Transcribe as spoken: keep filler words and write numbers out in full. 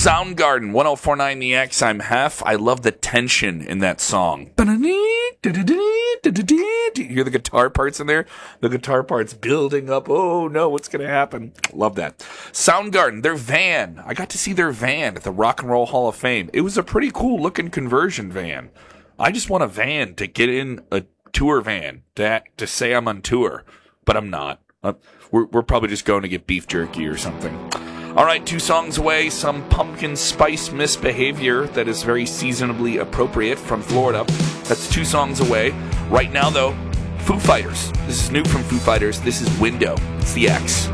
Soundgarden, one oh four point nine The X, I'm Hef. I love the tension in that song. You hear the guitar parts in there? The guitar parts building up. Oh, no, what's going to happen? Love that. Soundgarden, their van. I got to see their van at the Rock and Roll Hall of Fame. It was a pretty cool-looking conversion van. I just want a van to get in a tour van to, to say I'm on tour, but I'm not. Uh, we're, we're probably just going to get beef jerky or something. All right, two songs away, some pumpkin spice misbehavior that is very seasonably appropriate from Florida. That's two songs away. Right now, though, Foo Fighters. This is new from Foo Fighters. This is Window. It's The X.